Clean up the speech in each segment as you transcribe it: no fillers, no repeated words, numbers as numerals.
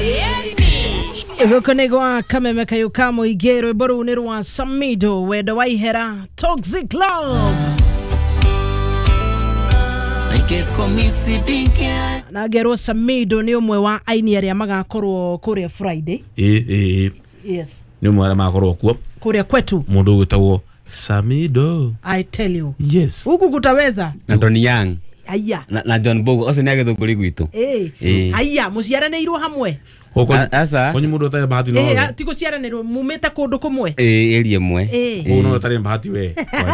Gokonegwa kameme kayuka muigero boru ni rwa Samido weda waihera Toxic Love na gero Samido ni umwe wa aini aria magakorwo kuria Friday yes ni umwe magakorwo kuo kuria kwetu mundu gwitagwo Samido. I tell you yes huku kutaweza na Tony Young aya na John Bogo ose ni agethunguri gwitu aya muciaranirwo hamwe asa konyi mundu utari bahati no tiko ciaranirwo mumeta kundu kumwe eri emwe uno utari bahati we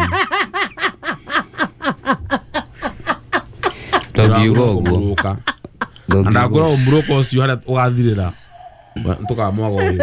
Dogiugo guo andakora umburuko ucio haria ugathirira tukamwaga uyu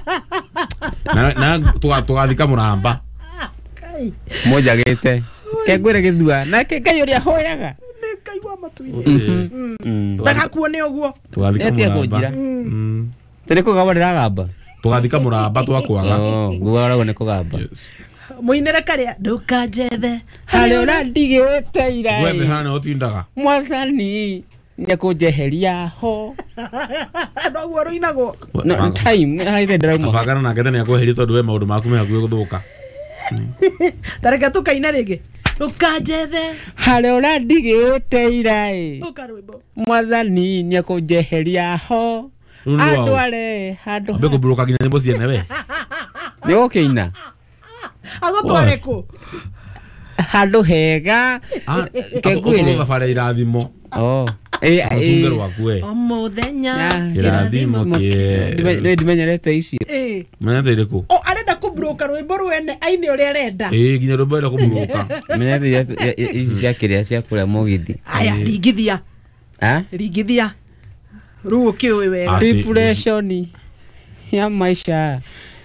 na tugathika muramba moja gete kegwire githua na kayuria hoyaga kaigwa matuini ndagakuone uguo tugathika muramba tene ko gabarira gamba tugathika muramba twakwaga gugara ne ko gamba muinere karia ndukanjethe hali ora ndigite ira wewe hana utindaga mwathani nyakujeheria ho no guoro inago no time haide ndira mo tafagana na ngete ne yakuheria tondu we maundu maku me hakuye guthuka tareka tukaina ringi ndukanjethe hali ora ndigite ira ukarwimbo mwathani nyakujeheria ho andware hando abeko buruka ginya nyimbo ciene we ni okeina agotwareko hando hega kegwire thabari irathimo atungero waku we omuthenya irathimo kie ndimenyerete icio menyete iriku arenda kubroka rwimbo rwene aini uria arenda ginya rwimbo rwenda kubroka menyete ici cia kiria cia kuria mugithi aya rigithia ruo kiwe wega depression ya maisha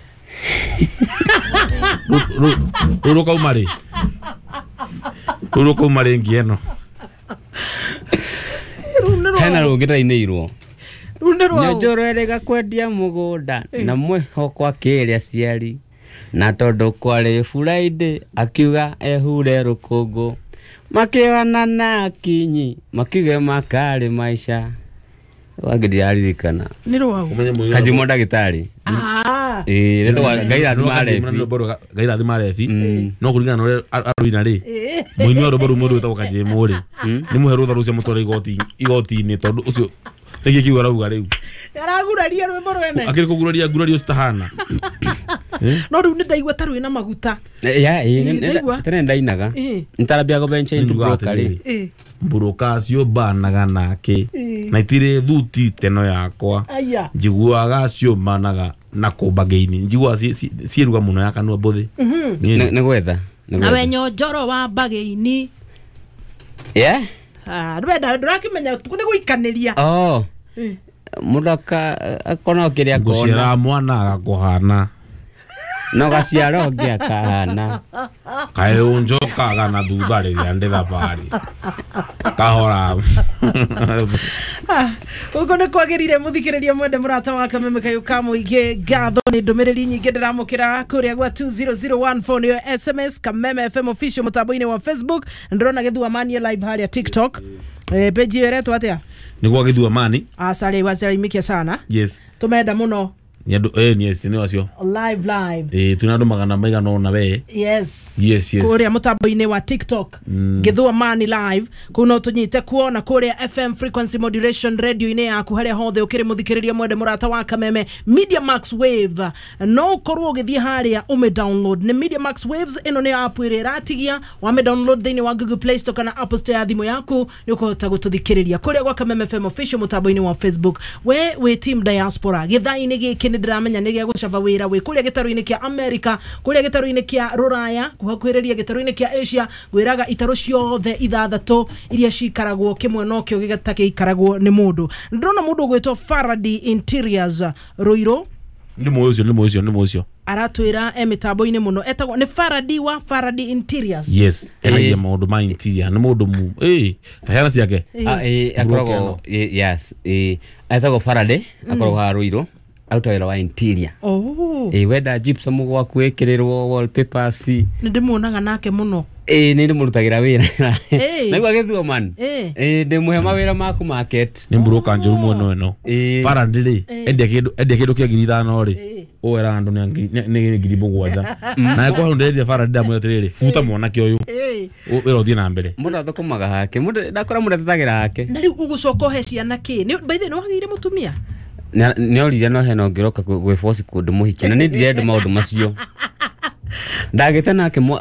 Ruruka umari ngieno hena rugitainirwo runero njoro erega kwendia mugunda na mweho kwa kiria ciari na tondu kwari Friday akiuga ehure rukungu makiwana na kinyi makiuge makari maisha wagidiaririkana ni rwao kajimo ndagitari reto gaira thimare fi no kuringana no aruina ri muini oro boru mundu utago kajimo ri ni muheru tharu cia mutore igoti-ini tondu ucio rigi kiuga rauga riu araguraria rwimbo rwene akiri kuguraria ngurario stahana no riu ni ndaigua taru ina maguta tene ndainaga ntarabia go bencha into brokari mburuka cio banaga nake na itire thuti teno yakwa njiguaga cio managa na kumbageini njigua ciruga muno yakanwa mbuthi ne gwetha na wenyo njoro wa bageini ndwenda ndurakimenya tukune guikaniria mudaka akona kiria kona guciara mwana agakuhana no gaciara ngia kahana kae unjokaga na thutha riria ndi thabari kahora uko ne kwagirire muthikiriria mwende murata wa kameme kayuka muige gatho ni ndumiriri nyingi ndiramukira kuria gwa 20014 niyo SMS Kameme FM official mutaboine wa Facebook ndrona githua mani live haria TikTok page yetu atia ni gwa githua mani wasari mikia sana yes tumenda muno nyandu yes ni wacio live tunandu magana maigana na we yes kuria mutaboine wa TikTok githua mani live kuno tunyite kuona kuria FM frequency modulation radio ine yaku haria hothe ukiri muthikiriria mwende murata wa Kameme Media Max Wave no korwo githie haria ume download ni Media Max Waves ino ni app ire ratigia wa me download thini wa Google Play Store kana Apple Store ya thimu yaku ni ukuhota gututhikiriria kuria gwa Kameme FM official mutaboine wa Facebook we team diaspora githaini giki ndiramenya nigia gucava wira we kuria gitaru-ini kia America kuria gitaru-ini kia Ruraya kuhakwiriria gitaru-ini kia Asia gwiraga itaro ciothe ithathatu iria cikaragwo kimwe no kio gigatake ikaragwo ni mundu ndrona mundu gwitwo Faraday Interiors Ruiro ni moyo aratwira mitambo-ini muno etagwo ni Faraday wa Faraday Interiors yes ya maundu ma interior ni mundu mu fayana ciake akorogo yes etagwo Faraday akorogo ha Ruiro autawira wa interior wenda gypsum gwaku ekirirwo wallpapers ndimuonaga nake muno Ni murutagira wira naigua githua man ndi muhe mawira maku market ni broker njuru muno no para ndiri endia kindu kia 5,000 ri owera andu ni 7,000 na ko nderia para ndia mu atiriri futa mwana ki uyu wira uthie na mbere mundu thukumaga hake mundu ndakora mundu tetagira hake na riu ugucoka he ciana ki ni by the no hagire mutumia ni oriria no heno ngiroka gwe force kundu muhiki na ni ndirenda maundu macio ndagite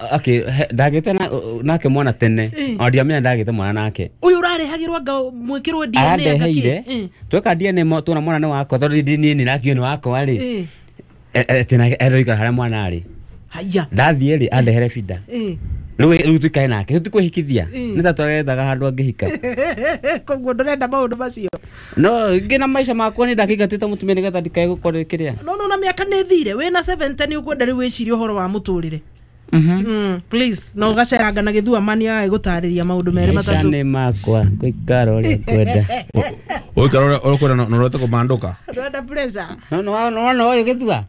nake mwana tene ondia menya ndagite mwana nake uyu urarehagirwa nga mwikirwe DNA adeheire tweka DNA tuna mwana ni wako tondu DNA ni nakio ni wako ari tena eroika haria mwana ari haya ndathie ri adehere fida riu tukae nake tukwihikithia ni ta twagethaga handu angihika koguo ndurenda maundu macio no ngina maisha makwa ni ndakika tita mutumia ni getha ndikae gukore kiria no na miaka ni thire wina 70 ni ukwenda riu wicirie uhoro wa muturire please no gaceranga na githua mani ae gutariria maundu mere matatu ni makwa kwikara uri kwenda oikara uri kwenda no rote kumanduka ndenda pressure no oyo githua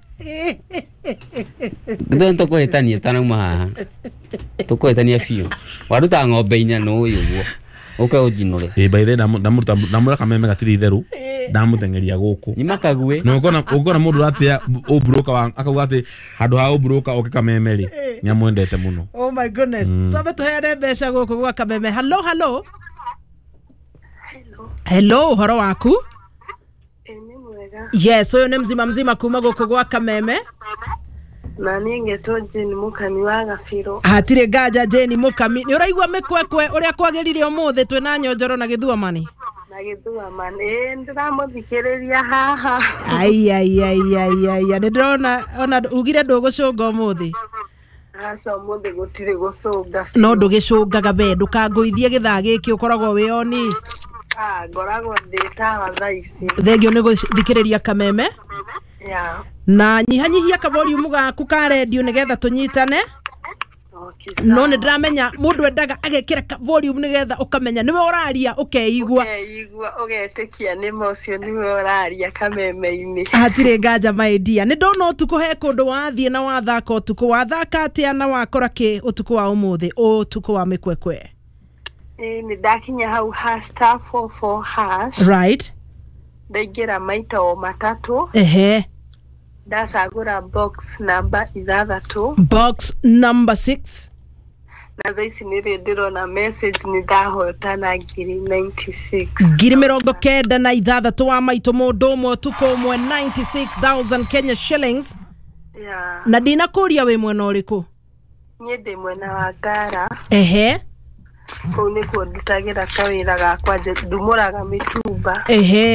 ndo kwetania tanauma haha tukwetania biu waruta ng'ombe inya no uyu guo uke ujinure by the namura kameme gatiri itheru ndamutengeria guku nimakague no ukona mundu atia ubroka wa akauga ati handu ha ubroka oke kameme ri nyamwendete muno oh my goodness tobe tuheane mbeca guku gwa kameme hello horo waku ni mwega yes uyu ni mzima kuma guku gwa kameme na ninge to Jeni Mukami wa Gabiro hatire gaja Jeni Mukami ni uraigwa mikwekwe uria kwagiririe umuthi twina nyonjoro na githua mani ndiramuthikiriria haha ai ndona ona ugire ndugucunga umuthi asa umuthi gutire gucunga no ndugicungaga be ndukanguithie githaa giki ukoragwo wioni ngoragwo nditawa thaici thengio ni guthikiriria kameme na nyihanyihia ka volume gaku ka radio nigetha tunyitane no ni ndramenya mundu endaga agekira ka volume nigetha ukamenya niwe uraria ukeigua ugetikia ni mocio niwe uraria kameme-ini hatire nganja my dear ni ndona utuku he kundu wathie na wathaka utuku wathaka atia na wakora ki utuku wa umuthi utuku wa mikwekwe ni ndakinya hau *44# right ndaingira maita o matatu ndacagura box number 6 box number 6 na thaici nire ndirona message ni ndahotana 96 96 wa maito mundu umwe tuko umwe 96,000 Kenya shillings na dina kuria we mwena uriku nie ndi mwena wa Ngara kau ni kuo ndutagira kawira gakwa ndumuraga mitumba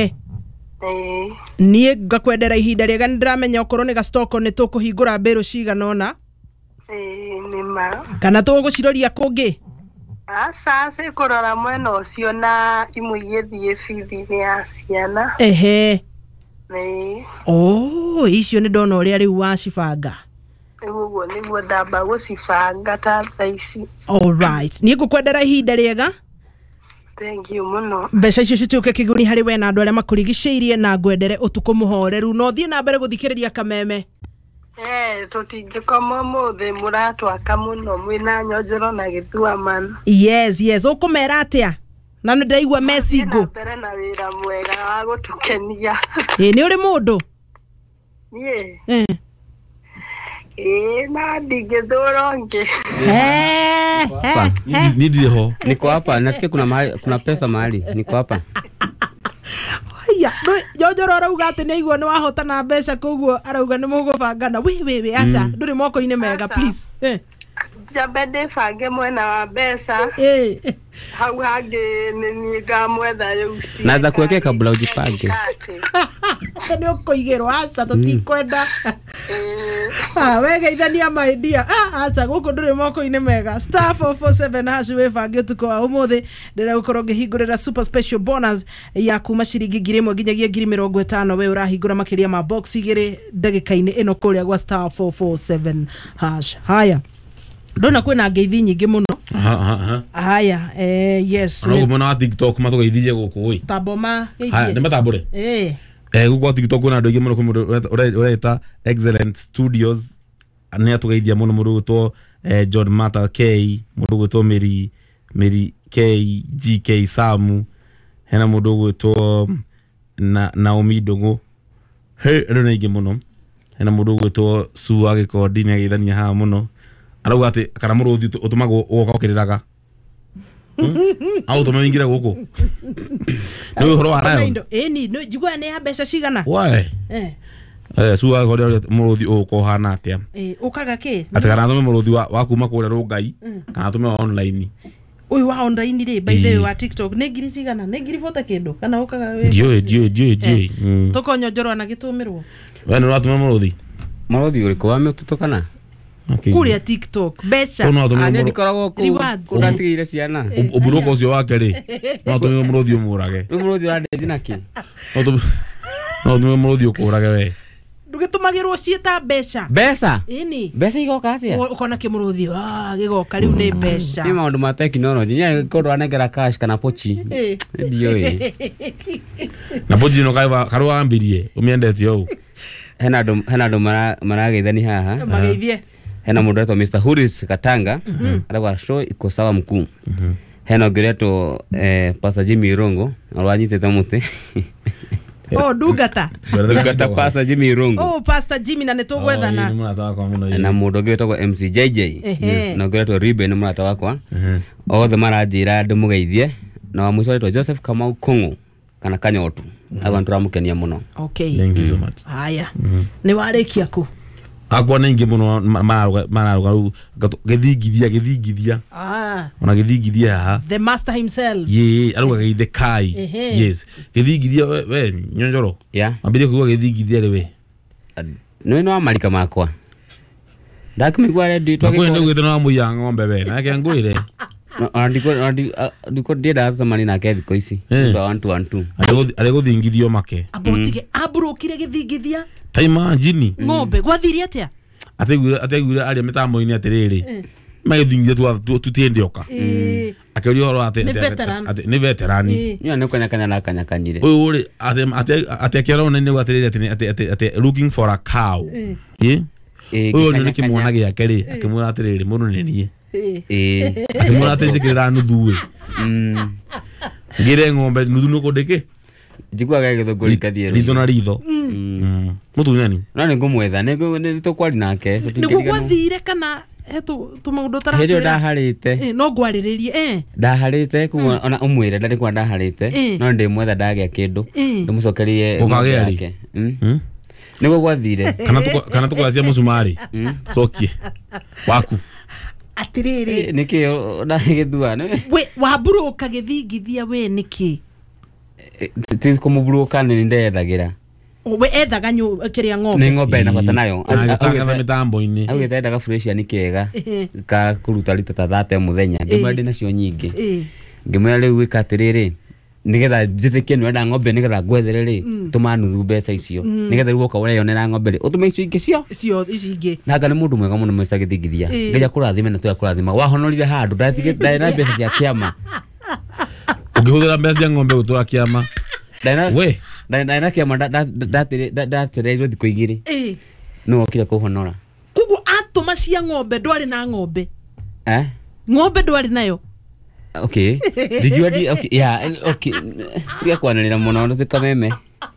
nie ngakwendera ihinda riega ndiramenya okorwo ni gastoko ni tukuhingura mbero ciganona nima kana tuguciroria kungi asa kurora mwena ucio na imwe igithie bithi ya ciana icio ni ndona uria riu wacibanga uguo niguo ndamba gucibanga ta thaici alright nie ngukwendera ihinda riega thank you muno mbeca icio cituke kiguni hari we na andu aria makurigiceirie na ngwendere utuku muhoreru no thie na mbere guthikiriria kameme tutingikoma muthi muratwaka muno mwina nyonjoro na githua man yes ukumera atia na ndaigua mesingo mbere na wira mwega wa gutukenia ni uri mundu na ndingithurongi nidiho niko hapa nasikia kuna pesa mahali niko hapa haya nyonjoro arauga ati neigua ni wahotana mbeca koguo arauga ni mugubangana we aca nduri moko-ini mega please jambe ndibange mwena wa mbeca hau hangi ni ngamwetha riu naza kuwekea kabla ujipange ni ukuigirwa aca tutikwenda wegeithania my dear aca guku nduri moko-ini mega *447# webange utuku wa umuthi ndira gukorwo ngihingurira super special bonus ya kuma ciringi 1,000 nginyagia 50,000 we urahingura makiria ma box igiri ndagika-ini ino kuria gwa *447# haya ndona kwina ngeithi nyingi muno haya yes no mona TikTok matugeithie guku oi taboma haya ni matambure guku TikTok na ndu ingi muno ureta Excellent Studios ni atugeithia muno murutwo John Mata K mundu gwitwo Mary K GK Samu hena mundu gwitwo Naomi Ndungu ndo ingi muno hena mundu gwitwo Su Agikondi ni agithania ha muno arauga ati kana muruthi utumagwo ugoka ukiriraga au tumaingira guku no horo ara ni no jigwa ne mbeca cigana why Su Agikondi muruthi uko hana atia ukaga ki ati kana tume muruthi wa kuma kure rungai kana tume online uyu wa online ri by the way wa TikTok ne ngiri cigana ne ngiri fota kindu kana ukaga we dio tokonyo njoro na gitumirwo we no ratuma muruthi uri kwa me tutokana kuria TikTok beca ane ndikoragwo kugatigire ciana uburuko ucio wake ri no tume muruthi umurage muruthi wa ndina ki no tume muruthi ukurage we ndugitumagirwo cieta beca ini beca igoka atia ukona kimuruthi gigoka riu ni beca ni maundu ma technology nya kodo anengera cash kana pochi ndio na pochi no kaiva karwa ambirie umiendete au hena ndo marageithani haha mageithie hena mundu etwa Mr Huris Katanga aragwa show iko sawa mkuu hena gereto Pastor Jimmy Rongo alwanyitete muti Dugata Pastor Jimmy Rongo Pastor Jimmy na netogwethana na mundu getwa MC JJ na gereto Ribe ni murata wakwa othe marajira ndumugeithie na wa mwisho etwa Joseph Kamau Kongo kana Kanyotu abantu ramukenia muno okay thank you so much haya ni warikia ku akwa ningi muno mararuga githingithia ona githingithia haha the master himself aruga githe kai yes githingithia we nyonjoro ambire kuwa githingithia riwe no amarika makwa ndakimigwa ready twake kwende gwithe no amuya ng'ombe we nake ngwire ndiko ndida zamani na thiko ici kwa 1 ale guthingithio make abotige abrokire githingithia taima jini ng'ombe gwathiria atia ategure aria mitambo-ini atiriri magithingithia tutendioka akeri horo ate ni veterani ni kanyakanya na kanyakanyire uyu ri ate akero ne atiriri ate looking for a cow uyu ni kimwana giake ri akimura atiriri muno ni nie asimura atenjikira nuthu ngire ng'ombe nuthu nuko ndeke jigwaga githogori kathie ritho na ritho mutunyani na ngumwetha ni tukwari nake niguo gwathire kana tu maundu taratu hedo ndaharite no gwarirerie ndaharite ku ona umwire ndari kwa ndaharite no ndi mwetha ndagia kindu ndimucokerie ukageri niguo gwathire kana tukacia musumari sokie waku atiriri niki ndagithua we waburuka githingithia we niki ti kumuburuka ni ndethagira we ethaga kiria ng'ombe ni ng'ombe na bata nayo agitanga mitambo-ini agithendaga fresh ni kega ka kuruta rita ta 30 muthenya ndimandi nacio nyingi ngimwe riu ikatiriri nigetha njithikie nwenda ng'ombe nigetha gwethere ri tumanuthu mbeca icio nigetha riu uka ureyonera ng'ombe ri utume icio ingi cio ici ingi nanga ni mundu mwega muno mwesa githingithia ngeja kurathime na tuya kurathima wahonorire handu ndatige na mbeca cia kiama ukihuthira mbeca cia ng'ombe gutura kiama we ndaina kiama ndatirezwo thikũ igĩrĩ no okire kuhonora kugu atuma cia ng'ombe ndwari na ng'ombe ng'ombe ndwari nayo okay did you okay yeah okay tia kwananira muno ndikameme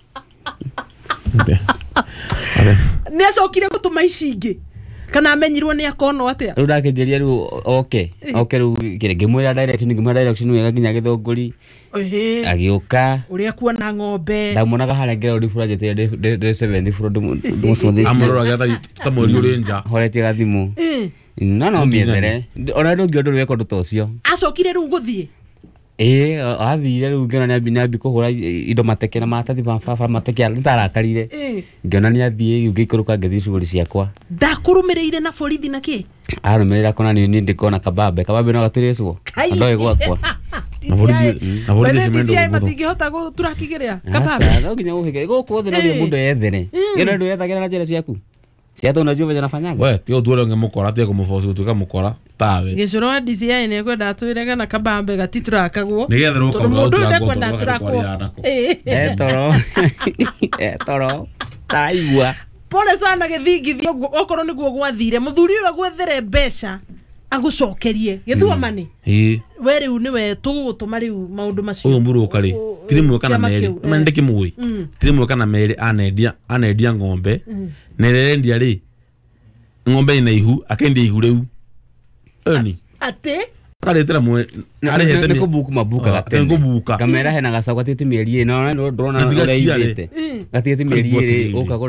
ni acokire gutuma ici ingi kana amenyirwo ni akono atia riu ndakenderia riu okay riu ngimwira direction wega nginya githongori agiuka uria kuona ng'ombe ndamuonaga haria ngero ri project ya 7 furo ndumucothi amurora gata tamori uri nja horetie gathimu no miethere ona ndo ngiondo weko ndutocio acokire riu guthie athire riu ngiona ni abi kuhura indo mateke na matathi baba mateke ndarakarire ngiona ni athie ngikuruka ngathi cuguri ciakwa ndakurumireire na borithi na ki arumirira kona ni ndikona kabambe no gatirecwo ndoe gwakwa na borithi cimendo matingihota guturakigiria kabambe no nginya uhige guku thi no mundu ethere ngiona ndu ethagira na njira ciaku ciato na juve janafanyanga we tio tuore ngemukora tio kumufosi gutuka mukora tawe gicoro DCI ne kwenda atwire kana kabambe gatiturakagwo nigetha ruka mundu ndekwenda aturakwo toro taigua pole sana githingithio okorwo niguo gwathire muthuri uyu gwethere mbeca agucokerie githua mani we riu niwe tugutuma riu maundu macio uyu mburu ukari tirimwe kana meri mendeke mugui tirimwe kana meri anendia ng'ombe nerendia ri ng'ombe ina ihu akendia ihu riu ani ate karetera mwe arehete ni kubuku mabuka gatene kubuka kamera hena gacakwatite mieri ino no ndrona uri ithite gatite mieri iri ukagura